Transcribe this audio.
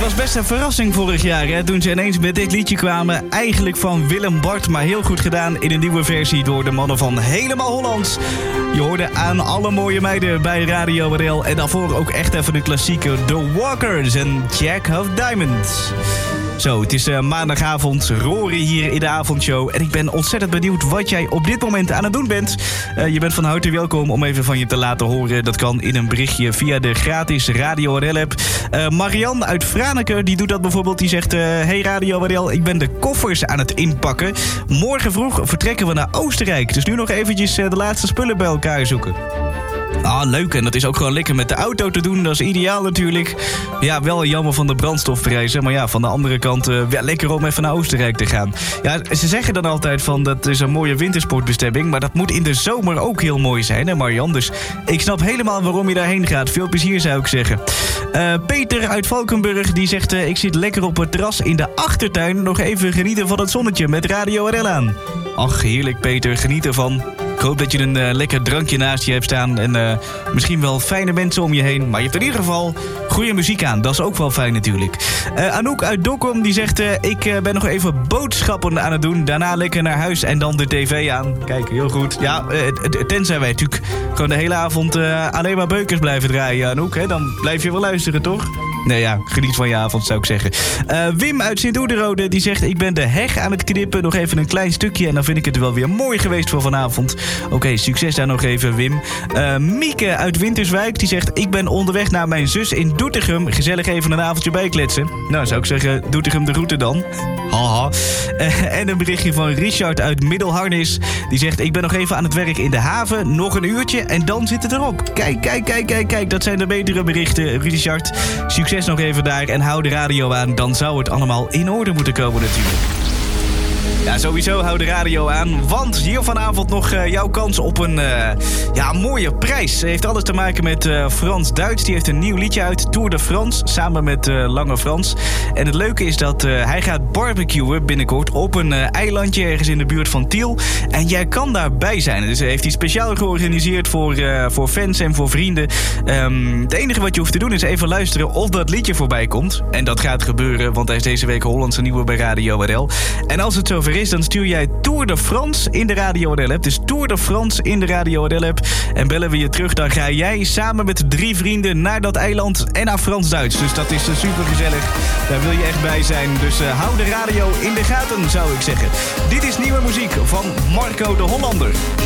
was best een verrassing vorig jaar, hè, toen ze ineens met dit liedje kwamen. Eigenlijk van Willem Bart, maar heel goed gedaan in een nieuwe versie door de mannen van Helemaal Hollands. Je hoorde Aan alle mooie meiden bij Radio RL. En daarvoor ook echt even de klassieke The Walkers en Jack of Diamonds. Zo, het is maandagavond, Rory hier in de avondshow. En ik ben ontzettend benieuwd wat jij op dit moment aan het doen bent. Je bent van harte welkom om even van je te laten horen. Dat kan in een berichtje via de gratis Radio RL-app. Marianne uit Franeker, die doet dat bijvoorbeeld. Die zegt, hey Radio RL, ik ben de koffers aan het inpakken. Morgen vroeg vertrekken we naar Oostenrijk. Dus nu nog eventjes de laatste spullen bij elkaar zoeken. Ah, leuk. En dat is ook gewoon lekker met de auto te doen. Dat is ideaal natuurlijk. Ja, wel jammer van de brandstofprijzen. Maar ja, van de andere kant wel lekker om even naar Oostenrijk te gaan. Ja, ze zeggen dan altijd van dat is een mooie wintersportbestemming. Maar dat moet in de zomer ook heel mooi zijn, hè Marjan? Dus ik snap helemaal waarom je daarheen gaat. Veel plezier zou ik zeggen. Peter uit Valkenburg die zegt, ik zit lekker op het terras in de achtertuin. Nog even genieten van het zonnetje met Radio RL aan. Ach, heerlijk Peter, geniet ervan. Ik hoop dat je een lekker drankje naast je hebt staan. En misschien wel fijne mensen om je heen. Maar je hebt in ieder geval goede muziek aan. Dat is ook wel fijn natuurlijk. Anouk uit Dokkum die zegt, ik ben nog even boodschappen aan het doen. Daarna lekker naar huis en dan de tv aan. Kijk, heel goed. Ja, tenzij wij natuurlijk gewoon de hele avond alleen maar beukers blijven draaien, Anouk. Hè? Dan blijf je wel luisteren, toch? Nee ja, geniet van je avond zou ik zeggen. Wim uit Sint-Oederode die zegt, ik ben de heg aan het knippen. Nog even een klein stukje en dan vind ik het wel weer mooi geweest voor vanavond. Oké, succes daar nog even, Wim. Mieke uit Winterswijk die zegt, ik ben onderweg naar mijn zus in Doetinchem. Gezellig even een avondje bijkletsen. Nou, zou ik zeggen, Doetinchem de route dan. Haha. En een berichtje van Richard uit Middelharnis. Die zegt, ik ben nog even aan het werk in de haven. Nog een uurtje en dan zit het erop. Kijk. Dat zijn de betere berichten, Richard. Succes nog even daar en hou de radio aan. Dan zou het allemaal in orde moeten komen natuurlijk. Ja, sowieso hou de radio aan, want hier vanavond nog jouw kans op een mooie prijs. Het heeft alles te maken met Frans Duits. Die heeft een nieuw liedje uit, Tour de France, samen met Lange Frans. En het leuke is dat hij gaat barbecuen binnenkort op een eilandje ergens in de buurt van Tiel. En jij kan daarbij zijn. Dus heeft hij speciaal georganiseerd voor fans en voor vrienden. Het enige wat je hoeft te doen is even luisteren of dat liedje voorbij komt. En dat gaat gebeuren, want hij is deze week Hollandse nieuwe bij Radio RL. En als het zover is, dan stuur jij Tour de France in de Radio RL-app. Dus Tour de France in de Radio RL-app. En bellen we je terug, dan ga jij samen met 3 vrienden naar dat eiland en naar Frans-Duits. Dus dat is super gezellig. Daar wil je echt bij zijn. Dus hou de radio in de gaten, zou ik zeggen. Dit is nieuwe muziek van Marco de Hollander.